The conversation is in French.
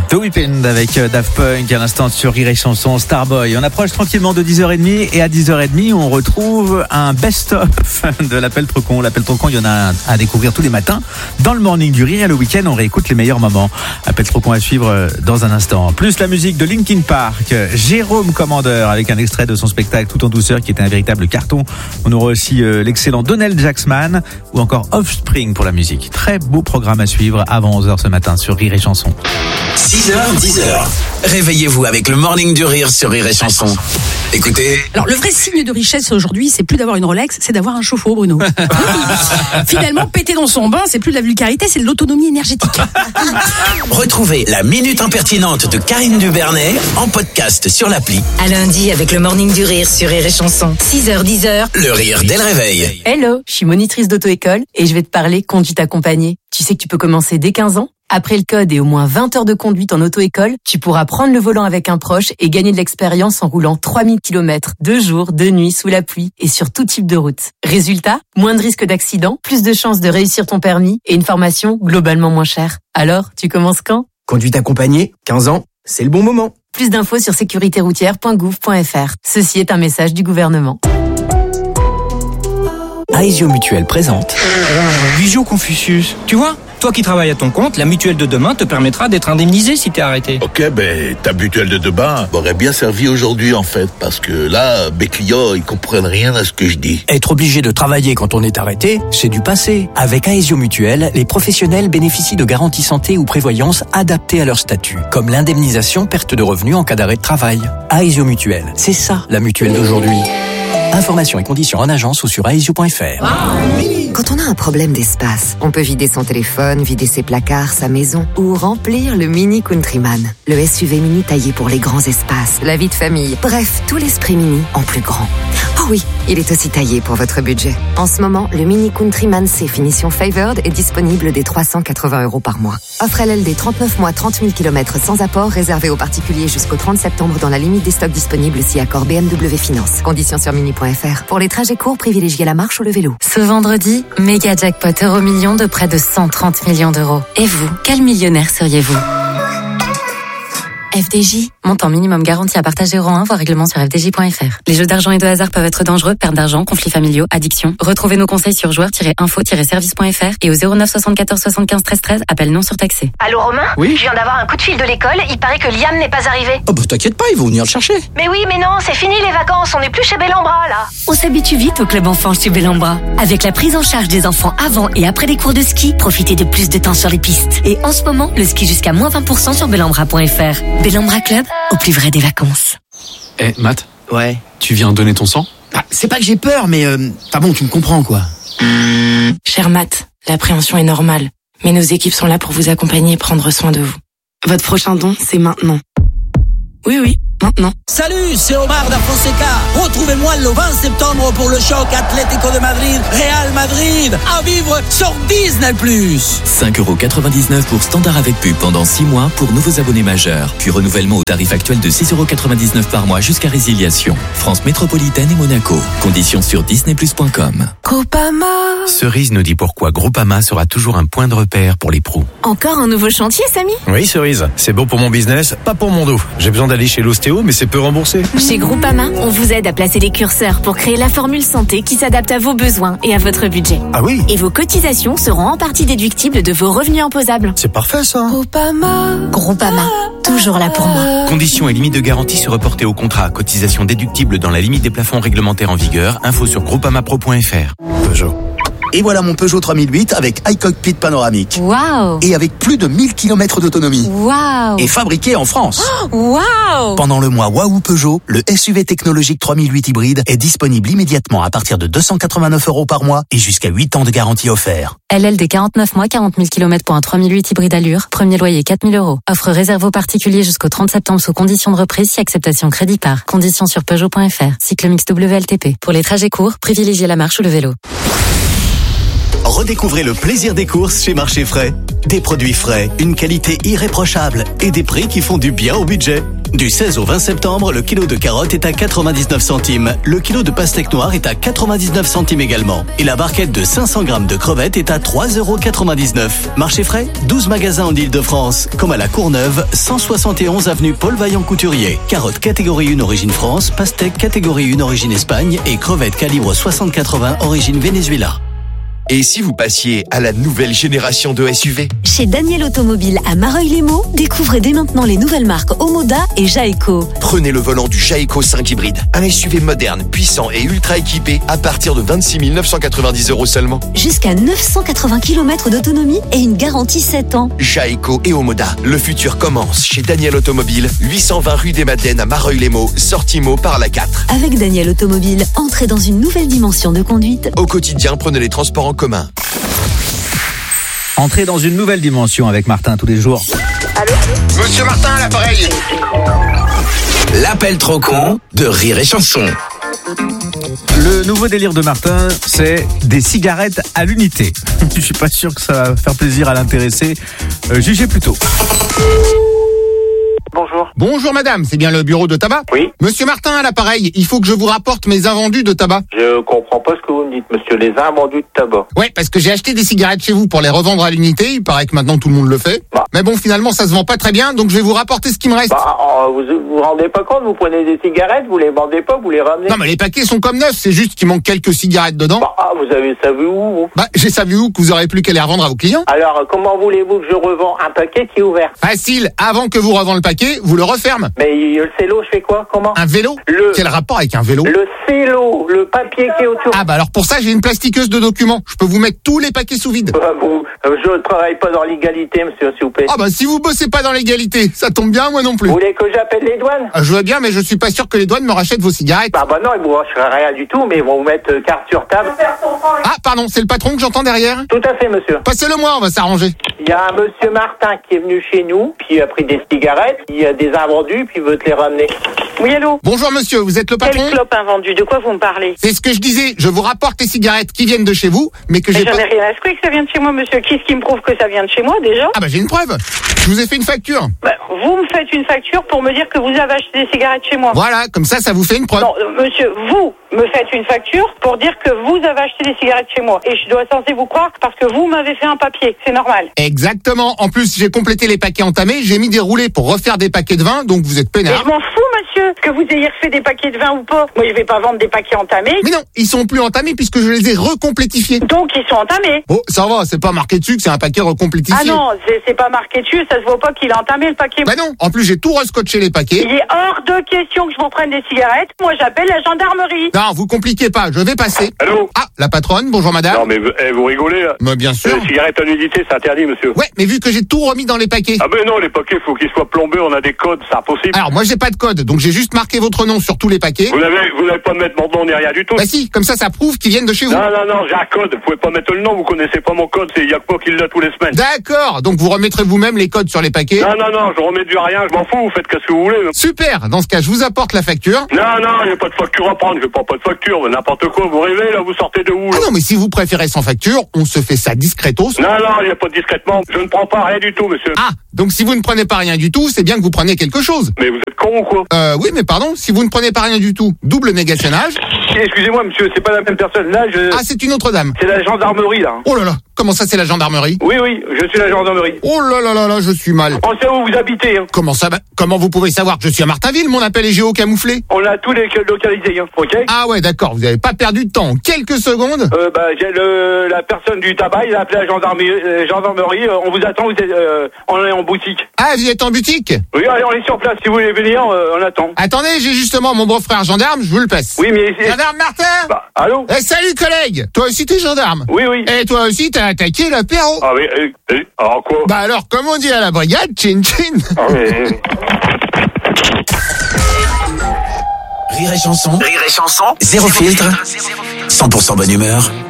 The Weeknd avec Daft Punk à l'instant sur Rire et Chanson, Starboy. On approche tranquillement de 10h30 et à 10h30 on retrouve un best-of de l'appel trop con. L'appel trop con, il y en a un à découvrir tous les matins dans le morning du Rire et le week-end on réécoute les meilleurs moments. Appel trop con à suivre dans un instant. Plus la musique de Linkin Park, Jérôme Commandeur avec un extrait de son spectacle Tout en douceur qui était un véritable carton. On aura aussi l'excellent Donald Jacksman ou encore Offspring pour la musique. Très beau programme à suivre avant 11h ce matin sur Rire et Chanson. 6h, 10h. Réveillez-vous avec le morning du rire sur Rire et Chanson. Écoutez. Alors, le vrai signe de richesse aujourd'hui, c'est plus d'avoir une Rolex, c'est d'avoir un chauffe-eau, Bruno. Finalement, péter dans son bain, c'est plus de la vulgarité, c'est de l'autonomie énergétique. Retrouvez la minute impertinente de Karine Dubernet en podcast sur l'appli. À lundi avec le morning du rire sur Rire et Chanson. 6h, 10h. Le rire dès le réveil. Hello, je suis monitrice d'auto-école et je vais te parler conduite accompagnée. Tu sais que tu peux commencer dès 15 ans. Après le code et au moins 20 heures de conduite en auto-école, tu pourras prendre le volant avec un proche et gagner de l'expérience en roulant 3000 km, 2 jours, 2 nuits, sous la pluie et sur tout type de route. Résultat, moins de risques d'accident, plus de chances de réussir ton permis et une formation globalement moins chère. Alors, tu commences quand ? Conduite accompagnée, 15 ans, c'est le bon moment. Plus d'infos sur sécuritéroutière.gouv.fr. Ceci est un message du gouvernement. Aesio Mutuelle présente Visio Confucius, tu vois ? Toi qui travailles à ton compte, la mutuelle de demain te permettra d'être indemnisé si t'es arrêté. Ok, ta mutuelle de demain m'aurait bien servi aujourd'hui en fait, parce que là, mes clients, ils comprennent rien à ce que je dis. Être obligé de travailler quand on est arrêté, c'est du passé. Avec Aesio Mutuelle, les professionnels bénéficient de garanties santé ou prévoyance adaptées à leur statut, comme l'indemnisation perte de revenus en cas d'arrêt de travail. Aesio Mutuelle, c'est ça la mutuelle d'aujourd'hui. Informations et conditions en agence ou sur aesio.fr. Quand on a un problème d'espace, on peut vider son téléphone, vider ses placards, sa maison ou remplir le Mini Countryman. Le SUV mini taillé pour les grands espaces, la vie de famille. Bref, tout l'esprit mini en plus grand. Oh oui, il est aussi taillé pour votre budget. En ce moment, le Mini Countryman C finition Favored est disponible dès 380 € par mois. Offre LLD 39 mois, 30 000 km sans apport, réservé aux particuliers jusqu'au 30 septembre dans la limite des stocks disponibles si accord BMW Finance. Conditions sur mini.fr. Pour les trajets courts, privilégiez la marche ou le vélo. Ce vendredi, méga jackpot Euro-million de près de 130 millions d'euros. Et vous, quel millionnaire seriez-vous ? FDJ, montant minimum garanti à partager euro 1, voire règlement sur fdj.fr. Les jeux d'argent et de hasard peuvent être dangereux, perte d'argent, conflits familiaux, addiction. Retrouvez nos conseils sur joueurs-info-service.fr et au 09 74 75 13 13, appel non surtaxé. Allô Romain ? Oui ? Je viens d'avoir un coup de fil de l'école, il paraît que Liam n'est pas arrivé. Oh t'inquiète pas, ils vont venir le chercher. Mais oui, mais non, c'est fini les vacances, on n'est plus chez Bellambra là. On s'habitue vite au club enfant chez Bellambra. Avec la prise en charge des enfants avant et après les cours de ski, profitez de plus de temps sur les pistes. Et en ce moment, le ski jusqu'à moins 20% sur bellambra.fr. Bellambra Club, au plus vrai des vacances. Matt ? Ouais. Tu viens donner ton sang ? C'est pas que j'ai peur, mais bon, tu me comprends quoi. Cher Matt, l'appréhension est normale, mais nos équipes sont là pour vous accompagner et prendre soin de vous. Votre prochain don, c'est maintenant. Oui, maintenant. Salut, c'est Omar da Fonseca. Retrouvez-moi le 20 septembre pour le choc Atlético de Madrid, Real Madrid, à vivre sur Disney+. 5,99€ pour standard avec pub pendant 6 mois pour nouveaux abonnés majeurs. Puis renouvellement au tarif actuel de 6,99€ par mois jusqu'à résiliation. France métropolitaine et Monaco. Conditions sur disneyplus.com. Groupama. Cerise nous dit pourquoi Groupama sera toujours un point de repère pour les pros. Encore un nouveau chantier, Samy ? Oui, Cerise. C'est bon pour mon business, pas pour mon dos. J'ai besoin d'aller chez l'ostéo, mais c'est peu remboursé. Chez Groupama, on vous aide à placer les curseurs pour créer la formule santé qui s'adapte à vos besoins et à votre budget. Ah oui ? Et vos cotisations seront en partie déductibles de vos revenus imposables. C'est parfait ça. Groupama, toujours là pour moi. Conditions et limites de garantie se reporter au contrat. Cotisation déductible dans la limite des plafonds réglementaires en vigueur. Info sur groupamapro.fr. Peugeot. Et voilà mon Peugeot 3008 avec iCockpit panoramique. Waouh! Et avec plus de 1000 km d'autonomie. Waouh! Et fabriqué en France. Waouh! Pendant le mois Waouh Peugeot, le SUV technologique 3008 hybride est disponible immédiatement à partir de 289€ par mois et jusqu'à 8 ans de garantie offert. LLD 49 mois, 40 000 km pour un 3008 hybride allure. Premier loyer 4 000€. Offre réservée aux particuliers jusqu'au 30 septembre sous conditions de reprise si acceptation crédit par. Conditions sur Peugeot.fr. Cycle mix WLTP. Pour les trajets courts, privilégiez la marche ou le vélo. Redécouvrez le plaisir des courses chez Marché Frais. Des produits frais, une qualité irréprochable et des prix qui font du bien au budget. Du 16 au 20 septembre, le kilo de carottes est à 99 centimes. Le kilo de pastèque noire est à 99 centimes également. Et la barquette de 500 grammes de crevettes est à 3,99 €. Marché frais, 12 magasins en Île-de-France, comme à la Courneuve, 171 avenue Paul Vaillant-Couturier. Carottes catégorie 1 origine France, pastèque catégorie 1 origine Espagne et crevettes calibre 60-80 origine Venezuela. Et si vous passiez à la nouvelle génération de SUV? Chez Daniel Automobile à Mareuil-les-Maux, découvrez dès maintenant les nouvelles marques Omoda et Jaeco. Prenez le volant du Jaeco 5 hybride, un SUV moderne, puissant et ultra équipé à partir de 26 990 € seulement. Jusqu'à 980 km d'autonomie et une garantie 7 ans. Jaeco et Omoda, le futur commence chez Daniel Automobile, 820 rue des Madeleines à Mareuil-les-Maux, sortie Meaux par la 4. Avec Daniel Automobile, entrez dans une nouvelle dimension de conduite. Au quotidien, prenez les transports en commun. Entrez dans une nouvelle dimension avec Martin tous les jours. Allô? Monsieur Martin à l'appareil. L'appel trop con de Rire et Chanson. Le nouveau délire de Martin, c'est des cigarettes à l'unité. Je suis pas sûr que ça va faire plaisir à l'intéressé. Jugez plutôt. Bonjour. Bonjour madame, c'est bien le bureau de tabac? Oui. Monsieur Martin à l'appareil, il faut que je vous rapporte mes invendus de tabac. Je comprends pas ce que vous me dites, monsieur, les invendus de tabac. Ouais, parce que j'ai acheté des cigarettes chez vous pour les revendre à l'unité, il paraît que maintenant tout le monde le fait. Mais bon, finalement ça se vend pas très bien, donc je vais vous rapporter ce qui me reste. Vous vous rendez pas compte, vous prenez des cigarettes, vous les vendez pas, vous les ramenez? Non mais les paquets sont comme neufs, c'est juste qu'il manque quelques cigarettes dedans. Vous avez ça vu où, vous? J'ai ça vu où que vous aurez plus qu'à les revendre à vos clients. Alors, comment voulez-vous que je revends un paquet qui est ouvert? Facile, avant que vous revendez le paquet, vous le referme. Mais le cello, je fais quoi? Comment? Un vélo? Quel rapport avec un vélo? Le cello, le papier qui est autour. Ah bah alors pour ça, j'ai une plastiqueuse de documents. Je peux vous mettre tous les paquets sous vide. Je ne travaille pas dans l'égalité, monsieur, s'il vous plaît. Ah bah si vous bossez pas dans l'égalité, ça tombe bien, moi non plus. Vous voulez que j'appelle les douanes? Je veux bien, mais je suis pas sûr que les douanes me rachètent vos cigarettes. Bah non, ils vous rachèteraient rien du tout, mais ils vont vous mettre carte sur table. Ah pardon, c'est le patron que j'entends derrière? Tout à fait, monsieur. Passez-le moi, on va s'arranger. Il y a un monsieur Martin qui est venu chez nous, puis il a pris des cigarettes, il y a des invendus, puis il veut te les ramener. Oui, allô? Bonjour monsieur, vous êtes le patron? Quelle clope invendue? De quoi vous me parlez? C'est ce que je disais, je vous rapporte les cigarettes qui viennent de chez vous, mais que j'ai pas... J'en ai rien à secouer que ça vient de chez moi, monsieur. Qui est-ce qui me prouve que ça vient de chez moi, déjà? Ah bah j'ai une preuve. Je vous ai fait une facture. Vous me faites une facture pour me dire que vous avez acheté des cigarettes chez moi. Voilà, comme ça vous fait une preuve. Non, monsieur, vous me faites une facture pour dire que vous avez acheté des cigarettes chez moi. Et je dois censé vous croire parce que vous m'avez fait un papier. C'est normal. Exactement. En plus, j'ai complété les paquets entamés, j'ai mis des roulés pour refaire des paquets de vin, donc vous êtes peinard. Mais je m'en fous, monsieur, que vous ayez refait des paquets de vin ou pas. Moi, je vais pas vendre des paquets entamés. Mais non, ils sont plus entamés puisque je les ai recomplétifiés. Donc, ils sont entamés. Oh, ça va, c'est pas marqué dessus que c'est un paquet recomplétifié. Ah non, c'est pas marqué dessus, ça se voit pas qu'il a entamé le paquet. Bah non, en plus j'ai tout rescotché les paquets. Il est hors de question que je vous prenne des cigarettes. Moi, j'appelle la gendarmerie. Non, vous compliquez pas, je vais passer. Allô? Ah, la patronne, bonjour madame. Non, mais vous rigolez, là. Mais bien sûr. Les cigarettes à nudité, c'est interdit, monsieur. Ouais, mais vu que j'ai tout remis dans les paquets. Ah ben non, les paquets, faut qu'ils soient plombés, on a des codes, c'est impossible. Alors, moi j'ai pas de code, donc j'ai juste marqué votre nom sur tous les paquets. Vous n'avez pas de mettre mon nom ni rien du tout. Bah si, comme ça prouve qu'ils viennent de chez vous. Non, j'ai un code, vous pouvez pas mettre le nom, vous connaissez pas mon code, il y a que moi qui l'a tous les semaines. D'accord, donc vous remettrez vous-même les codes sur les paquets. Non, je remets du rien, je m'en fous, vous faites ce que vous voulez. Super, dans ce cas, je vous apporte la facture. Non, il n'y a pas de facture à prendre, je prends pas de facture, n'importe quoi, vous rêvez, là, vous sortez de où, là? Ah non, mais si vous préférez sans facture, on se fait ça discretos. Non, il n'y a pas de discrètement, je ne prends pas rien du tout, monsieur. Ah, donc si vous ne prenez pas rien du tout, c'est bien que vous preniez quelque chose. Mais vous êtes con ou quoi? Oui, mais pardon, si vous ne prenez pas rien du tout, double négationnage. Excusez-moi, monsieur, c'est pas la même personne, là, Ah, c'est une autre dame. C'est la gendarmerie, là. Oh là là, comment ça c'est la gendarmerie? Oui, je suis la gendarmerie. Oh là, je suis mal. On sait où vous habitez, hein. Comment ça, comment vous pouvez savoir que je suis à Martinville? Mon appel est géocamouflé. On a tous les localisés, hein, ok? Ah ouais, d'accord, vous avez pas perdu de temps. En quelques secondes. J'ai la personne du tabac, il a appelé la gendarmerie, on vous attend, on est en boutique. Ah, vous êtes en boutique? Oui, allez, on est sur place, si vous voulez venir, on attend. Attendez, j'ai justement mon beau-frère gendarme, je vous le passe. Oui, mais... Gendarme Martin? Allô? Salut collègue! Toi aussi t'es gendarme? Oui. Et toi aussi t'as attaqué l'apéro? Ah oui, alors quoi? Bah alors, comme on dit à la brigade, chin chin. Ah oui. Rire et chanson. Zéro filtre. 100% bonne humeur.